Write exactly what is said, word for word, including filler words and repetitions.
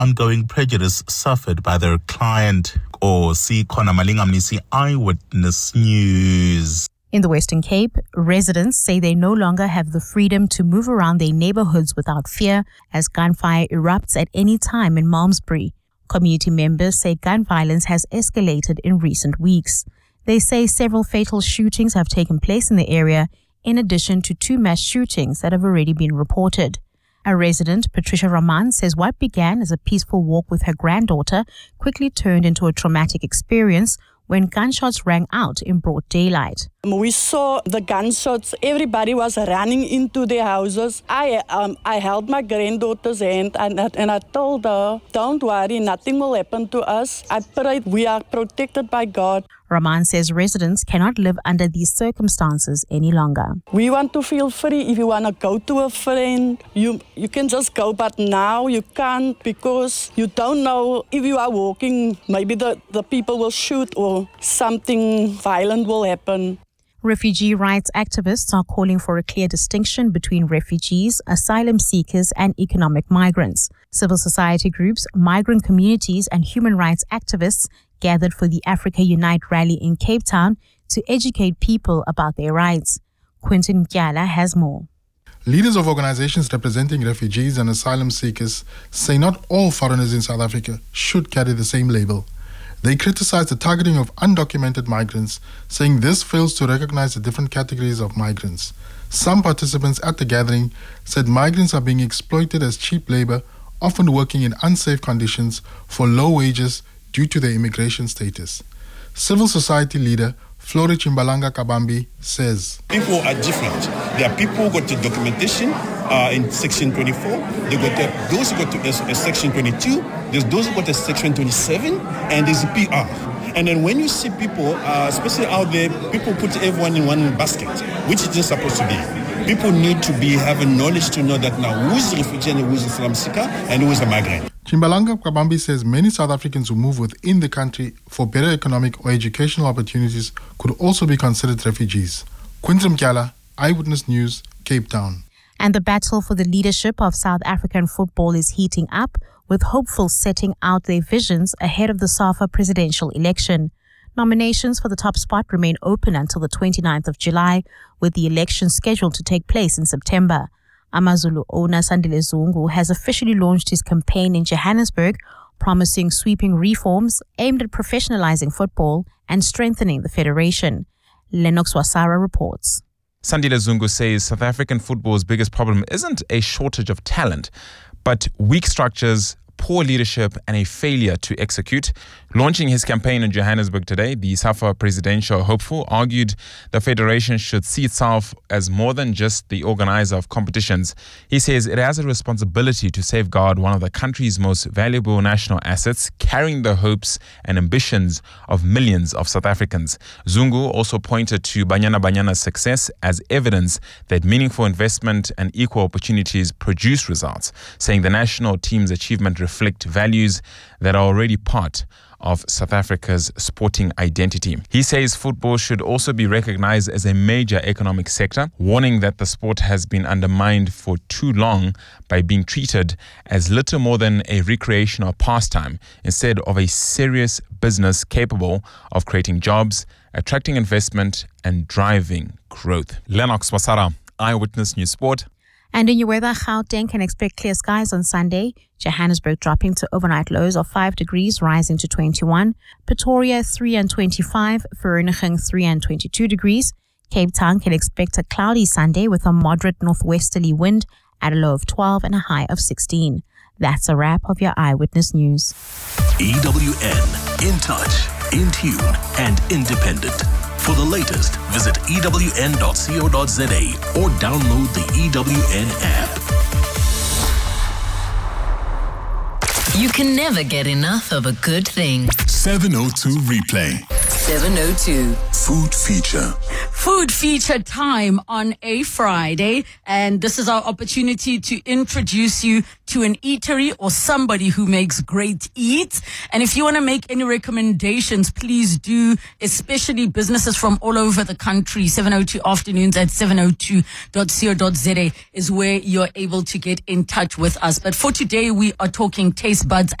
ongoing prejudice suffered by their client. Or see Kona Malingamnisi Eyewitness News. In the Western Cape, residents say they no longer have the freedom to move around their neighborhoods without fear as gunfire erupts at any time in Malmesbury. Community members say gun violence has escalated in recent weeks. They say several fatal shootings have taken place in the area, in addition to two mass shootings that have already been reported. A resident, Patricia Raman, says what began as a peaceful walk with her granddaughter quickly turned into a traumatic experience when gunshots rang out in broad daylight. We saw the gunshots. Everybody was running into their houses. I um, I held my granddaughter's hand and, and I told her, don't worry, nothing will happen to us. I pray we are protected by God. Rahman says residents cannot live under these circumstances any longer. We want to feel free. If you want to go to a friend, you, you can just go. But now you can't because you don't know if you are walking, maybe the, the people will shoot or something violent will happen. Refugee rights activists are calling for a clear distinction between refugees, asylum seekers, and economic migrants. Civil society groups, migrant communities, and human rights activists gathered for the Africa Unite rally in Cape Town to educate people about their rights. Quentin Mkiala has more. Leaders of organizations representing refugees and asylum seekers say not all foreigners in South Africa should carry the same label. They criticize the targeting of undocumented migrants, saying this fails to recognize the different categories of migrants. Some participants at the gathering said migrants are being exploited as cheap labor, often working in unsafe conditions for low wages due to their immigration status. Civil society leader Flori Chimbalanga Kabambi says, people are different. There are people who got the documentation uh, in Section twenty-four. They got the, those who got to, uh, Section twenty-two. There's those who got a Section twenty-seven, and there's a P R. And then when you see people, uh, especially out there, people put everyone in one basket, which is not supposed to be. People need to be having knowledge to know that now who is a refugee and who is a asylum seeker and who is a migrant. Chimbalanga Kabambi says many South Africans who move within the country for better economic or educational opportunities could also be considered refugees. Quinton Mkiala, Eyewitness News, Cape Town. And the battle for the leadership of South African football is heating up, with hopefuls setting out their visions ahead of the SAFA presidential election. Nominations for the top spot remain open until the twenty-ninth of July, with the election scheduled to take place in September. AmaZulu owner Sandile Zungu has officially launched his campaign in Johannesburg, promising sweeping reforms aimed at professionalizing football and strengthening the federation. Lennox Wasara reports. Sandile Zungu says South African football's biggest problem isn't a shortage of talent, but weak structures, poor leadership, and a failure to execute. Launching his campaign in Johannesburg today, the SAFA presidential hopeful argued the federation should see itself as more than just the organizer of competitions. He says it has a responsibility to safeguard one of the country's most valuable national assets, carrying the hopes and ambitions of millions of South Africans. Zungu also pointed to Banyana Banyana's success as evidence that meaningful investment and equal opportunities produce results, saying the national team's achievement reflect values that are already part of South Africa's sporting identity. He says football should also be recognized as a major economic sector, warning that the sport has been undermined for too long by being treated as little more than a recreational pastime instead of a serious business capable of creating jobs, attracting investment, and driving growth. Lennox Wasara, Eyewitness News Sport. And in your weather, Gauteng can expect clear skies on Sunday. Johannesburg dropping to overnight lows of five degrees, rising to twenty-one. Pretoria three and twenty-five. Vereeniging three and twenty-two degrees. Cape Town can expect a cloudy Sunday with a moderate northwesterly wind at a low of twelve and a high of sixteen. That's a wrap of your Eyewitness News. E W N, in touch, in tune, and independent. For the latest, visit E W N dot co dot za or download the E W N app. You can never get enough of a good thing. seven oh two Replay. seven oh two. Food feature. Food feature time on a Friday, and this is our opportunity to introduce you to an eatery or somebody who makes great eats. And if you want to make any recommendations, please do, especially businesses from all over the country. seven oh two afternoons at seven oh two dot co dot za is where you're able to get in touch with us. But for today, we are talking taste buds